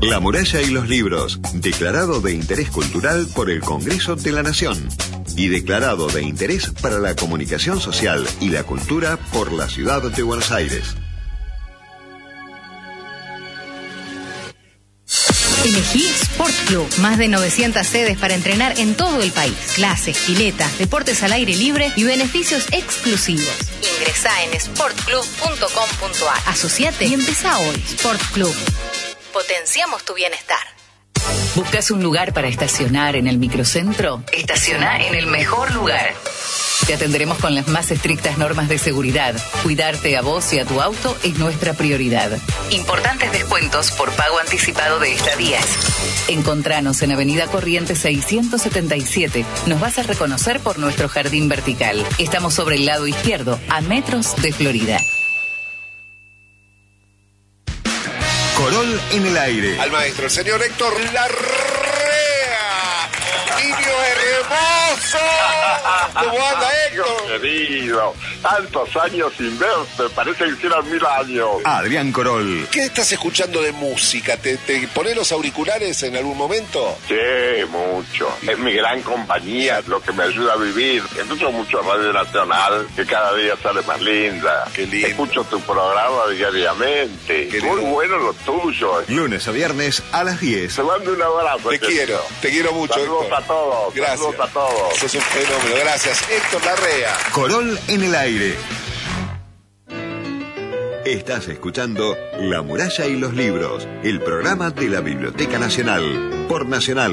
La Muralla y los Libros, declarado de interés cultural por el Congreso de la Nación y declarado de interés para la comunicación social y la cultura por la Ciudad de Buenos Aires. Elegí Sport Club. Más de 900 sedes para entrenar en todo el país. Clases, piletas, deportes al aire libre y beneficios exclusivos. Ingresá en sportclub.com.ar. Asociate y empezá hoy. Sport Club. Potenciamos tu bienestar. ¿Buscas un lugar para estacionar en el microcentro? Estaciona en el mejor lugar. Te atenderemos con las más estrictas normas de seguridad. Cuidarte a vos y a tu auto es nuestra prioridad. Importantes descuentos por pago anticipado de estadías. Encontranos en Avenida Corrientes 677. Nos vas a reconocer por nuestro jardín vertical. Estamos sobre el lado izquierdo, a metros de Florida. Corol en el aire. Al maestro, el señor Héctor Larrea. Niño hermoso. ¿Cómo anda, Héctor? Querido, tantos años sin verte, parece que hicieran 1000 años. Adrián Corol. ¿Qué estás escuchando de música? ¿Te pones los auriculares en algún momento? Sí, mucho. Es mi gran compañía, lo que me ayuda a vivir. Escucho mucho Radio Nacional, que cada día sale más linda. Qué lindo. Escucho tu programa diariamente. Qué Muy lindo. bueno lo tuyo. Lunes a viernes a las 10. Te mando un abrazo. Te quiero mucho, Saludos Héctor. a todos. Gracias. Saludos a todos. Sos un fenómeno, gracias. Héctor Larrea. Corol en el aire. Estás escuchando La Muralla y los Libros, el programa de la Biblioteca Nacional, por Nacional.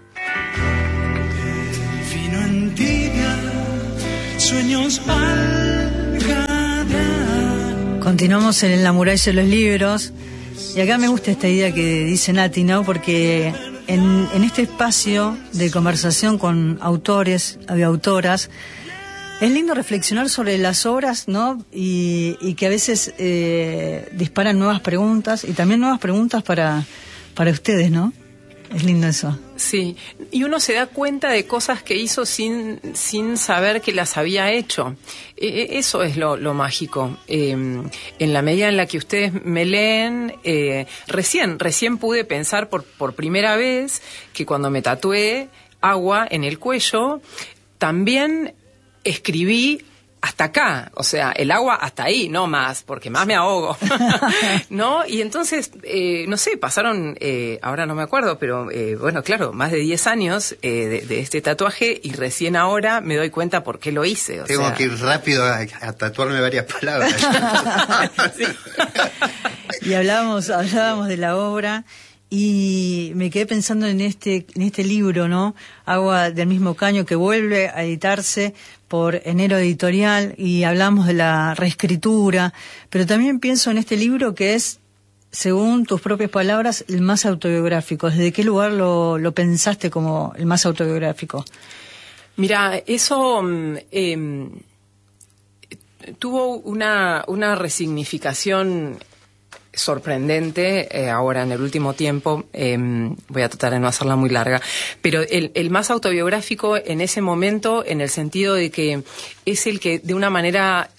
Fino en tibia, sueños al ganar. Continuamos en La Muralla y los Libros. Y acá me gusta esta idea que dice Nati, ¿no? Porque en este espacio de conversación con autores y autoras, es lindo reflexionar sobre las obras, ¿no? Y que a veces disparan nuevas preguntas y también nuevas preguntas para ustedes, ¿no? Es lindo eso. Sí, y uno se da cuenta de cosas que hizo sin saber que las había hecho. Eso es lo mágico. En la medida en la que ustedes me leen, recién pude pensar por primera vez que cuando me tatué agua en el cuello, también escribí hasta acá, o sea, el agua hasta ahí, no más, porque más me ahogo, ¿no? Y entonces, no sé, pasaron, ahora no me acuerdo, pero bueno, claro, más de 10 años de este tatuaje y recién ahora me doy cuenta por qué lo hice. Tengo que ir rápido a tatuarme varias palabras. Sí. Y hablábamos de la obra. Y me quedé pensando en este libro, ¿no? Agua del mismo caño, que vuelve a editarse por Enero Editorial, y hablamos de la reescritura, pero también pienso en este libro que es, según tus propias palabras, el más autobiográfico. ¿Desde qué lugar lo pensaste como el más autobiográfico? Mira, eso tuvo una resignificación sorprendente ahora en el último tiempo. Voy a tratar de no hacerla muy larga, pero el más autobiográfico en ese momento, en el sentido de que es el que de una manera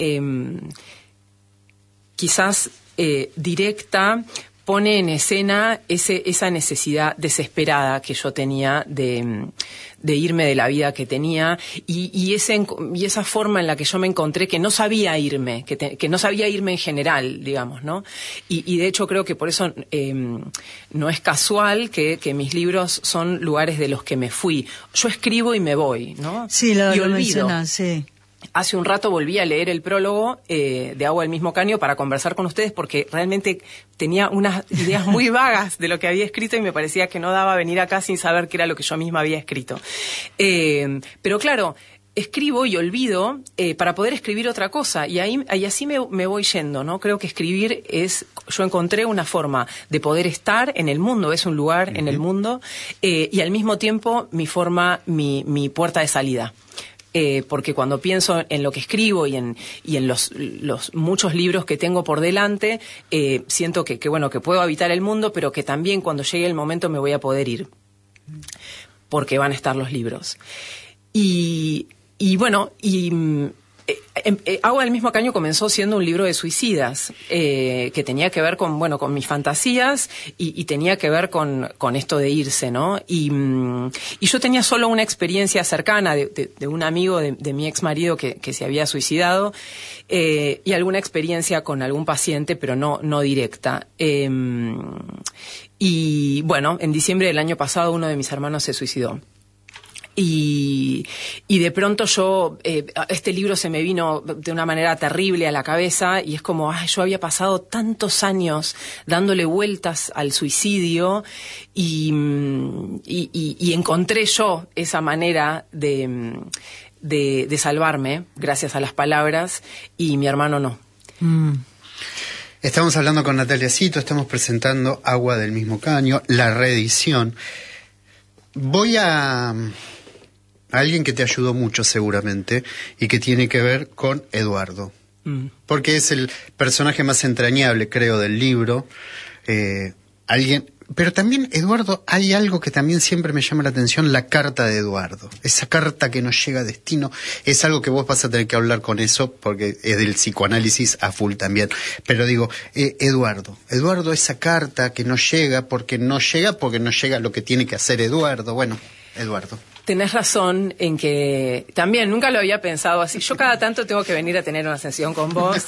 quizás directa pone en escena esa necesidad desesperada que yo tenía de irme de la vida que tenía y esa forma en la que yo me encontré que no sabía irme, que no sabía irme en general, digamos, ¿no? Y de hecho creo que por eso no es casual que mis libros son lugares de los que me fui. Yo escribo y me voy, ¿no? Sí, lo mencionas, sí. Hace un rato volví a leer el prólogo de Agua del mismo caño para conversar con ustedes porque realmente tenía unas ideas muy vagas de lo que había escrito y me parecía que no daba venir acá sin saber qué era lo que yo misma había escrito. Pero claro, escribo y olvido para poder escribir otra cosa y así me voy yendo, ¿no? Creo que escribir yo encontré una forma de poder estar en el mundo, es un lugar en el mundo y al mismo tiempo mi puerta de salida. Porque cuando pienso en lo que escribo y en los muchos libros que tengo por delante, siento que puedo habitar el mundo, pero que también cuando llegue el momento me voy a poder ir, porque van a estar los libros. Y Agua del mismo caño comenzó siendo un libro de suicidas, que tenía que ver con mis fantasías y tenía que ver con esto de irse, ¿no? Y yo tenía solo una experiencia cercana de un amigo de mi ex marido que se había suicidado, y alguna experiencia con algún paciente, pero no directa. Y bueno, en diciembre del año pasado uno de mis hermanos se suicidó. Y de pronto este libro se me vino de una manera terrible a la cabeza y es como, yo había pasado tantos años dándole vueltas al suicidio y encontré yo esa manera de salvarme gracias a las palabras y mi hermano no. Estamos hablando con Natalia Cito, estamos presentando Agua del mismo caño, la reedición. Voy a alguien que te ayudó mucho seguramente y que tiene que ver con Eduardo, porque es el personaje más entrañable, creo, del libro. Pero también, Eduardo, hay algo que también siempre me llama la atención, la carta de Eduardo. Esa carta que nos llega a destino, es algo que vos vas a tener que hablar con eso, porque es del psicoanálisis a full también. Pero digo, Eduardo, esa carta que nos llega porque no llega lo que tiene que hacer Eduardo. Bueno, Eduardo. Tenés razón en que también nunca lo había pensado así. Yo cada tanto tengo que venir a tener una sesión con vos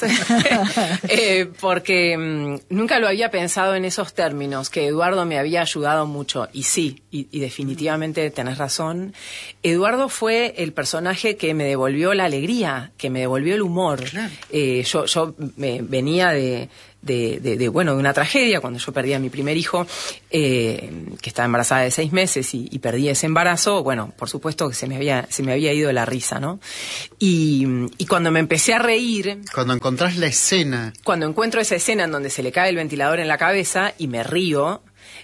porque nunca lo había pensado en esos términos, que Eduardo me había ayudado mucho. Y sí, y definitivamente tenés razón. Eduardo fue el personaje que me devolvió la alegría, que me devolvió el humor. Claro. Yo venía de una tragedia cuando yo perdí a mi primer hijo, que estaba embarazada de 6 meses y perdí ese embarazo. Bueno, por supuesto que se me había ido la risa, ¿no? Y cuando me empecé a reír, cuando encontrás la escena, cuando encuentro esa escena en donde se le cae el ventilador en la cabeza y me río,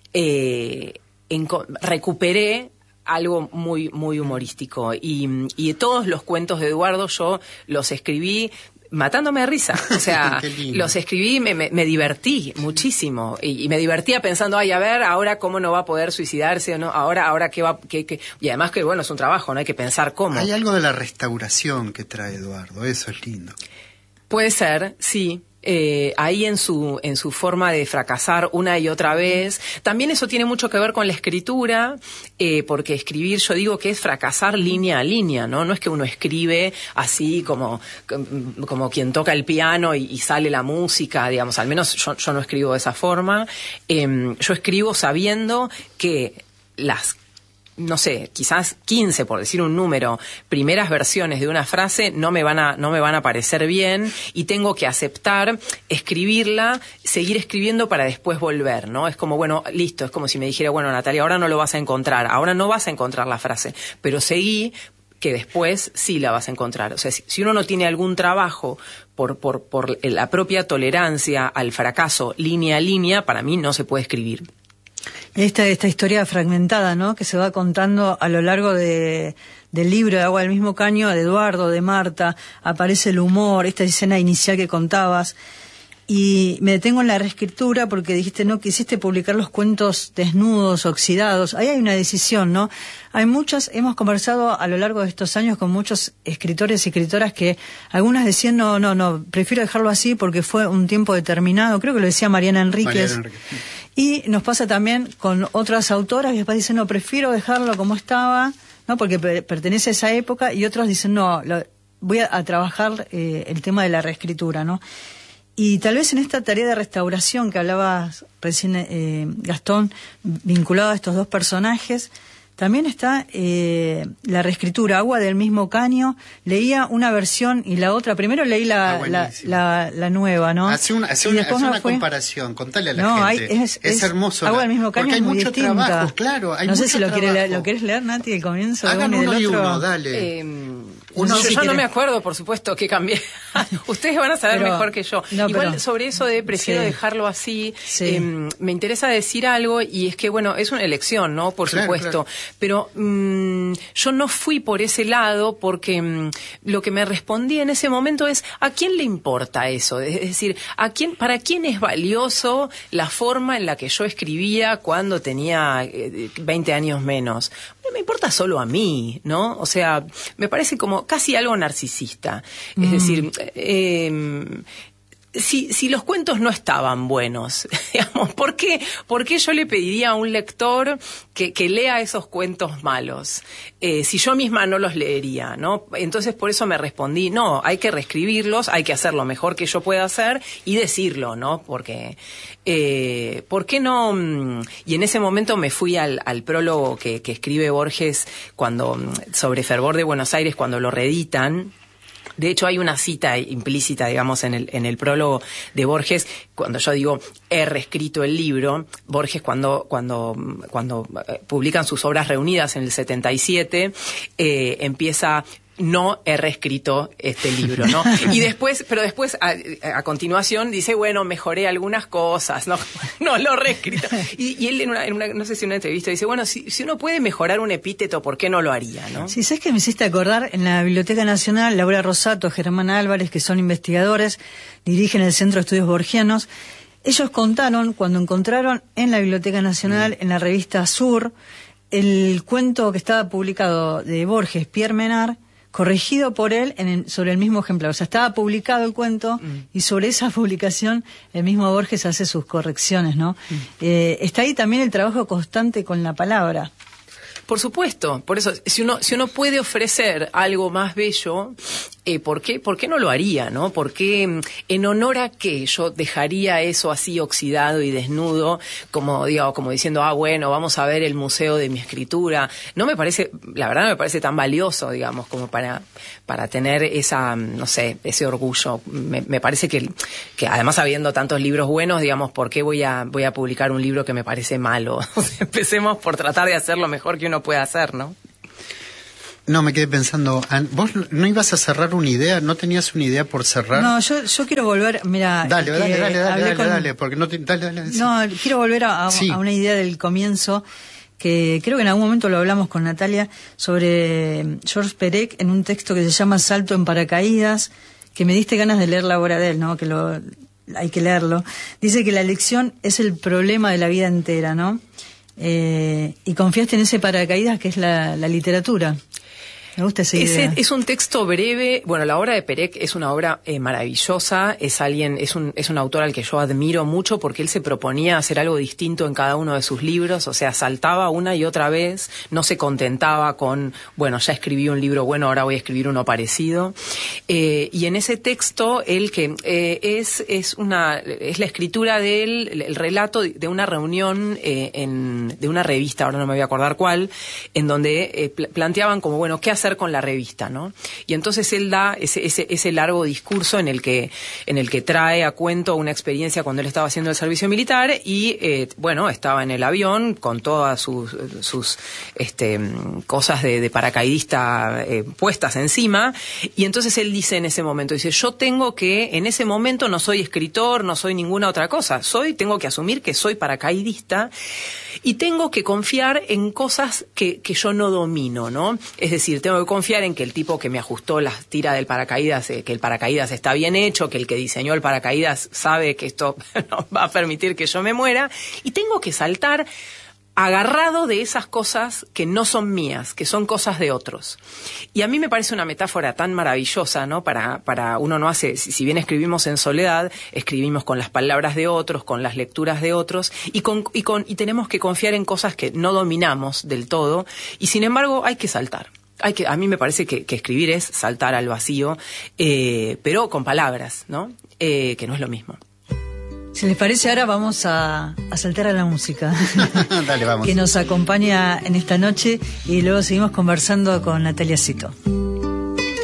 recuperé algo muy muy humorístico y de todos los cuentos de Eduardo yo los escribí matándome de risa, o sea, los escribí, me divertí muchísimo y me divertía pensando, a ver, ahora cómo no va a poder suicidarse o no, ahora qué va, y además que bueno, es un trabajo, no hay que pensar cómo. Hay algo de la restauración que trae Eduardo, eso es lindo. Puede ser, sí. Ahí en su forma de fracasar una y otra vez. También eso tiene mucho que ver con la escritura, porque escribir, yo digo que es fracasar línea a línea, ¿no? No es que uno escribe así como quien toca el piano y sale la música, digamos, al menos yo no escribo de esa forma. Yo escribo sabiendo que las, no sé, quizás 15, por decir un número, primeras versiones de una frase no me van a parecer bien y tengo que aceptar, escribirla, seguir escribiendo para después volver, ¿no? Es como, bueno, listo, es como si me dijera, bueno, Natalia, ahora no lo vas a encontrar, ahora no vas a encontrar la frase, pero seguí, que después sí la vas a encontrar. O sea, si uno no tiene algún trabajo por la propia tolerancia al fracaso línea a línea, para mí no se puede escribir. Esta historia fragmentada, ¿no? Que se va contando a lo largo del libro de Agua del mismo caño, de Eduardo, de Marta, aparece el humor, esta escena inicial que contabas. Y me detengo en la reescritura porque dijiste, no, quisiste publicar los cuentos desnudos, oxidados. Ahí hay una decisión, ¿no? Hemos conversado a lo largo de estos años con muchos escritores y escritoras que algunas decían, no, prefiero dejarlo así porque fue un tiempo determinado. Creo que lo decía Mariana Enríquez. Y nos pasa también con otras autoras que después dicen, no, prefiero dejarlo como estaba, ¿no? Porque pertenece a esa época, y otros dicen, no, voy a trabajar el tema de la reescritura, ¿no? Y tal vez en esta tarea de restauración que hablabas recién, Gastón, vinculado a estos dos personajes, también está la reescritura. Agua del mismo caño, leía una versión y la otra. Primero leí la nueva, ¿no? Hace una comparación, contale a la gente. Es hermoso. Agua del mismo caño es muy mucho distinta. Trabajo, claro, hay no sé mucho si lo trabajo. querés leer, Nati, el comienzo. Hagan de uno uno y y del otro. uno, dale. Yo no me acuerdo, por supuesto, que cambié. Ustedes van a saber mejor que yo. Igual sobre eso de prefiero dejarlo así, me interesa decir algo, y es que, bueno, es una elección, ¿no? Por supuesto. Claro. Pero yo no fui por ese lado porque lo que me respondí en ese momento es, ¿a quién le importa eso? Es decir, ¿para quién es valioso la forma en la que yo escribía cuando tenía 20 años menos? Me importa solo a mí, ¿no? O sea, me parece como casi algo narcisista. Es decir, si los cuentos no estaban buenos, digamos, ¿por qué yo le pediría a un lector que lea esos cuentos malos? Si yo misma no los leería, ¿no? Entonces por eso me respondí, no, hay que reescribirlos, hay que hacer lo mejor que yo pueda hacer y decirlo, ¿no? Porque, ¿por qué no? Y en ese momento me fui al prólogo que escribe Borges sobre Fervor de Buenos Aires cuando lo reeditan. De hecho, hay una cita implícita, digamos, en el prólogo de Borges, cuando yo digo he reescrito el libro. Borges, cuando publican sus obras reunidas en el 77, empieza: no he reescrito este libro, ¿no? Y después, a continuación dice, bueno, mejoré algunas cosas, no lo he reescrito. Y él en una, no sé si en una entrevista dice, bueno, si uno puede mejorar un epíteto, ¿por qué no lo haría, no? Sí, ¿sabes qué me hiciste acordar? En la Biblioteca Nacional, Laura Rosato, Germán Álvarez, que son investigadores, dirigen el Centro de Estudios Borgianos. Ellos contaron, cuando encontraron en la Biblioteca Nacional, en la revista Sur, el cuento que estaba publicado de Borges, Pierre Menard, corregido por él sobre el mismo ejemplar. O sea, estaba publicado el cuento y sobre esa publicación el mismo Borges hace sus correcciones, ¿no? Está ahí también el trabajo constante con la palabra. Por supuesto, por eso, si uno puede ofrecer algo más bello, ¿por qué no lo haría, no? ¿Por qué, en honor a qué yo dejaría eso así oxidado y desnudo, como diciendo, bueno, vamos a ver el museo de mi escritura? La verdad no me parece tan valioso, digamos, como para tener ese orgullo. Me parece que además, habiendo tantos libros buenos, digamos, ¿por qué voy a publicar un libro que me parece malo? Empecemos por tratar de hacer lo mejor que uno puede hacer, ¿no? No, me quedé pensando, ¿vos no ibas a cerrar una idea? ¿No tenías una idea por cerrar? No, yo quiero volver, mira... Dale, porque no te... Dale. Sí. No, quiero volver a una idea del comienzo, que creo que en algún momento lo hablamos con Natalia, sobre Georges Perec, en un texto que se llama Salto en paracaídas, que me diste ganas de leer la obra de él, ¿no? Que hay que leerlo. Dice que la lección es el problema de la vida entera, ¿no? Y confiaste en ese paracaídas que es la literatura. Me gusta esa idea. Es un texto breve. Bueno, la obra de Perec es una obra maravillosa. Es un autor al que yo admiro mucho porque él se proponía hacer algo distinto en cada uno de sus libros. O sea, saltaba una y otra vez. No se contentaba con, bueno, ya escribí un libro bueno, ahora voy a escribir uno parecido. Y en ese texto, él es la escritura de él, el relato de una reunión de una revista, ahora no me voy a acordar cuál, en donde planteaban como, bueno, ¿qué hacer con la revista, ¿no? Y entonces él da ese largo discurso en el que trae a cuento una experiencia cuando él estaba haciendo el servicio militar y estaba en el avión con todas sus cosas de paracaidista puestas encima, y entonces él dice en ese momento, yo tengo que, en ese momento no soy escritor, no soy ninguna otra cosa, tengo que asumir que soy paracaidista y tengo que confiar en cosas que yo no domino, ¿no? Es decir, tengo que confiar en que el tipo que me ajustó las tiras del paracaídas, que el paracaídas está bien hecho, que el que diseñó el paracaídas sabe que esto no va a permitir que yo me muera, y tengo que saltar agarrado de esas cosas que no son mías, que son cosas de otros. Y a mí me parece una metáfora tan maravillosa, ¿no? Para uno no hace, si bien escribimos en soledad, escribimos con las palabras de otros, con las lecturas de otros, y tenemos que confiar en cosas que no dominamos del todo, y sin embargo hay que saltar. A mí me parece que escribir es saltar al vacío, pero con palabras, ¿no? Que no es lo mismo. Si les parece, ahora vamos a saltar a la música. Dale, vamos. Que nos acompaña en esta noche, y luego seguimos conversando con Natalia Cito.